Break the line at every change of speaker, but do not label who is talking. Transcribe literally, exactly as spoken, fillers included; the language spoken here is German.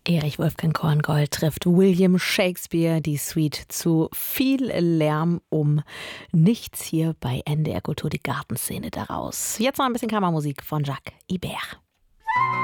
Erich Wolfgang Korngold trifft William Shakespeare, die Suite zu Viel Lärm um nichts hier bei N D R Kultur, die Gartenszene daraus. Jetzt noch ein bisschen Kammermusik von Jacques Ibert.